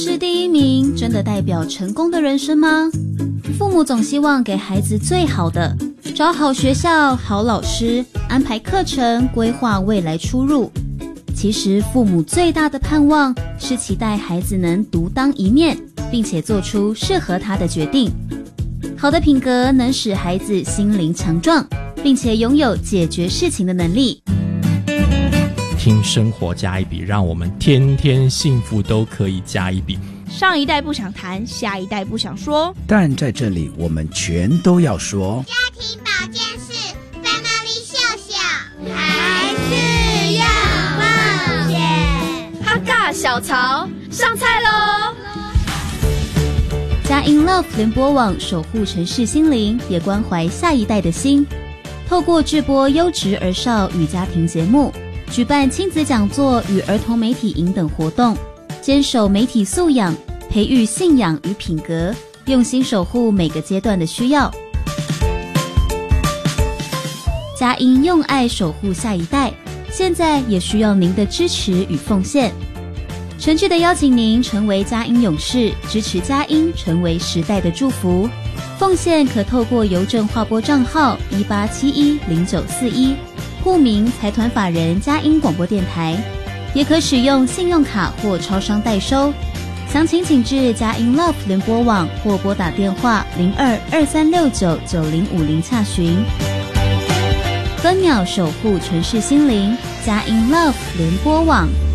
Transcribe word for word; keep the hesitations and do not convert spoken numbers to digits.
是第一名真的代表成功的人生吗？父母总希望给孩子最好的，找好学校、好老师，安排课程，规划未来出入。其实父母最大的盼望是期待孩子能独当一面，并且做出适合他的决定。好的品格能使孩子心灵强壮，并且拥有解决事情的能力。 听生活加一笔，让我们天天幸福都可以加一笔。 上一代不想谈，下一代不想说， 但在这里我们全都要说。 家庭保健室 Family 秀秀，还是要冒险。 哈嘎小曹上菜咯！ 佳音 Love 联播网守护城市心灵，也关怀下一代的心。透过制播优质儿少与家庭节目，举办亲子讲座与儿童媒体营等活动，坚守媒体素养，培育信仰与品格，用心守护每个阶段的需要。佳音用爱守护下一代，现在也需要您的支持与奉献。诚挚的邀请您成为佳音勇士，支持佳音成为时代的祝福。奉献可透过邮政划拨账号一八七一零九四一，户名财团法人佳音广播电台，也可使用信用卡或超商代收。详情请至佳音 Love 联播网或拨打电话零二二三六九九零五零洽询。分秒守护城市心灵，佳音 Love 联播网。